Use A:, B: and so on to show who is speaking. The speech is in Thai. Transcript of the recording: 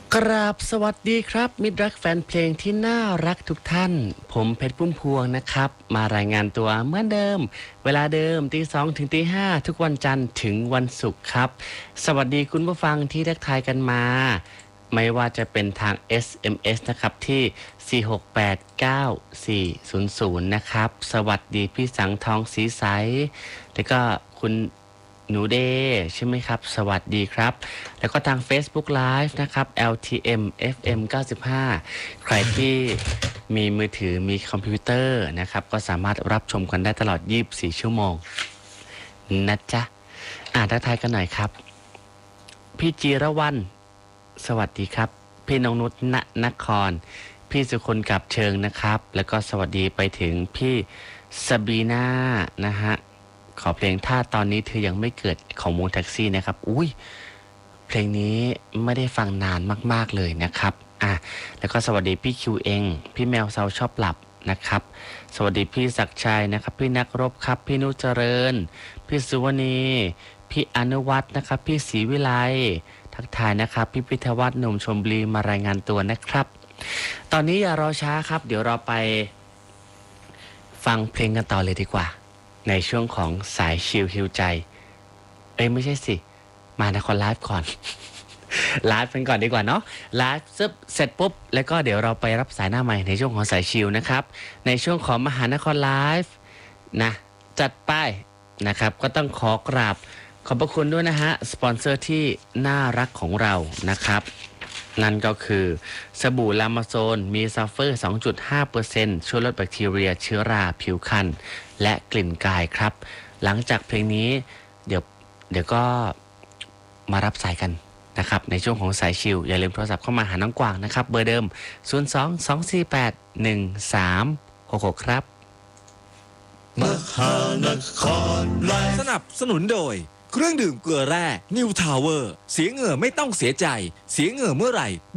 A: กราบสวัสดีครับมิตรรักแฟนเพลงที่น่ารักทุกท่านผมเพชรพุ่มพวงนะครับมารายงานตัวเหมือนเดิมเวลาเดิมตี 2ถึงตี 5ทุกวันจันทร์ถึงวันศุกร์ครับสวัสดีคุณผู้ฟังที่ทักทายกันมาไม่ว่าจะเป็นทาง SMS นะครับที่4689400นะครับสวัสดีพี่สังทองสีใสแล้วก็คุณหนูเดย์ใช่ไหมครับสวัสดีครับแล้วก็ทาง Facebook Live นะครับ LTM FM 95ใครที่มีมือถือมีคอมพิวเตอร์นะครับก็สามารถรับชมกันได้ตลอด24ชั่วโมงนะจ๊ะทักทายกันหน่อยครับพี่จีรวรรณสวัสดีครับพี่น้องนุชณนครพี่สุคนกับเชิงนะครับแล้วก็สวัสดีไปถึงพี่ซาบีน่านะฮะขอเพลงถ้าตอนนี้เธอยังไม่เกิดของวงแท็กซี่นะครับอุ้ยเพลงนี้ไม่ได้ฟังนานมากๆเลยนะครับแล้วก็สวัสดีพี่คิวเองพี่แมวเซาชอบหลับนะครับสวัสดีพี่ศักดิ์ชัยนะครับพี่นักรบครับพี่นุจเจริญพี่สุวรรณีพี่อนุวัฒน์นะครับพี่ศรีวิไลทักทายนะครับพี่พิทวัฒน์หนุ่มชลบุรีมารายงานตัวนะครับตอนนี้อย่ารอช้าครับเดี๋ยวเราไปฟังเพลงกันต่อเลยดีกว่าในช่วงของสายชิลฮิวใจไม่ใช่สิมานครไลฟ์ก่อน ไลฟ์กันก่อนดีกว่าเนาะไลฟ์เสร็จปุ๊บแล้วก็เดี๋ยวเราไปรับสายหน้าใหม่ในช่วงของสายชิลนะครับในช่วงของมหานครไลฟ์นะจัดไปนะครับก็ต้องขอกราบขอบพระคุณด้วยนะฮะสปอนเซอร์ที่น่ารักของเรานะครับนั่นก็คือสบู่ลามาโซนมีซัลเฟอร์ 2.5% ช่วยลดแบคทีเรียเชื้อราผิวคันและกลิ่นกายครับหลังจากเพลงนี้เดี๋ยวก็มารับสายกันนะครับในช่วงของสายชิลอย่าลืมโทรศัพท์เข้ามาหาน้องกวางนะครับเบอร์เดิม 022481366 ครับ
B: มหานครไลฟ์สนับสนุนโดยเครื่องดื่มเกลือแร่นิวทาวเวอร์เสียเหงื่อไม่ต้องเสียใจเสียเหงื่อเมื่อไหร่